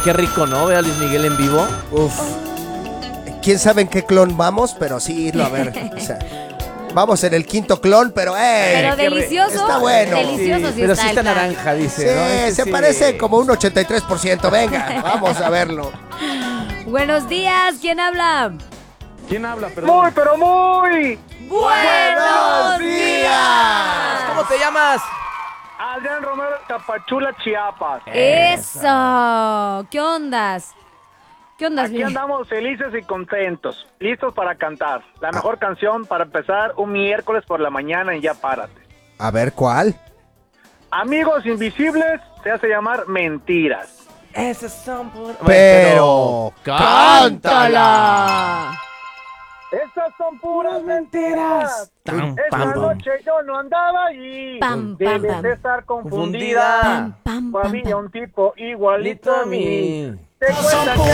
qué rico, ¿no? Ve a Luis Miguel en vivo. Uf. ¿Quién sabe en qué clon vamos? Pero sí, irlo a ver. O sea, vamos en el quinto clon, pero Pero delicioso. está bueno. Delicioso, sí pero está sí está el plan. naranja, dice. Sí, ¿no? Este se sí. parece como un 83%. Venga, vamos a verlo. Buenos días, ¿quién habla? ¿Quién habla, perdón? Muy, pero muy. ¡Buenos días! ¿Cómo te llamas? Adrián Romero de Tapachula, Chiapas. ¡Eso! ¿Qué ondas? ¿Qué ondas, Aquí Miguel? andamos felices y contentos, listos para cantar. La mejor canción para empezar un miércoles por la mañana en Ya Párate. A ver, ¿cuál? Amigos Invisibles se hace llamar Mentiras. Esas son puras... Pero ¡Cántala! Estas son puras mentiras. Tam, Esta pam, pam. noche yo no andaba allí. Pam, pam, Debes pam. de estar confundida. Pam, pam, pam, Había pam. un tipo igualito a mí. Te Son cuentan que